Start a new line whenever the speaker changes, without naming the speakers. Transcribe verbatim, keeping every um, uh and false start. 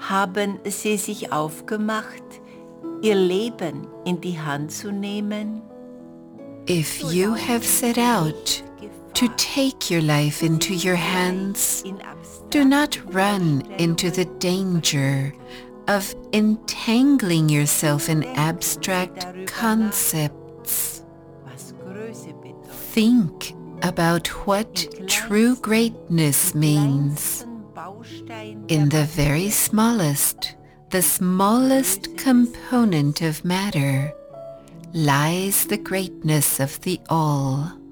Haben sie sich aufgemacht, ihr Leben in die Hand zu nehmen?
If you have set out to take your life into your hands, do not run into the danger of entangling yourself in abstract concepts. Think about what true greatness means. In the very smallest, the smallest component of matter, lies the greatness of the all.